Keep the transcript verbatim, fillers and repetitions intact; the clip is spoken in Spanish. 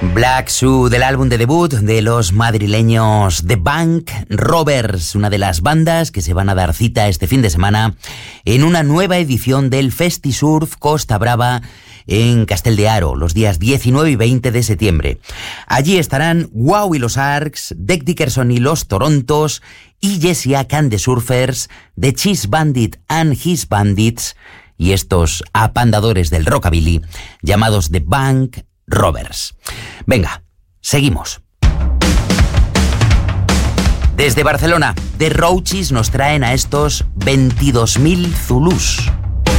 Black Shoe, del álbum de debut de los madrileños The Bank Robbers, una de las bandas que se van a dar cita este fin de semana en una nueva edición del FestiSurf Costa Brava en Castel de Haro, los días diecinueve y veinte de septiembre. Allí estarán Wow y los Arcs, Dec Dickerson y los Torontos, y Jesse Ack and the Surfers, The Cheese Bandit and His Bandits, y estos apandadores del rockabilly llamados The Bank Robbers. Venga, seguimos. Desde Barcelona, The Roaches nos traen a estos veintidós mil Zulús.